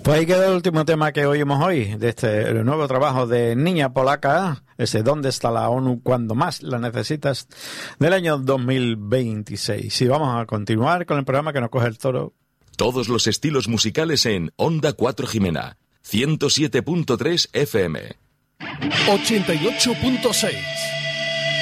Pues ahí queda el último tema que oímos hoy, de el nuevo trabajo de Niña Polaca, ese ¿Dónde está la ONU cuando más la necesitas?, del año 2026. Y vamos a continuar con el programa que nos coge el toro. Todos los estilos musicales en Onda 4 Jimena, 107.3 FM. 88.6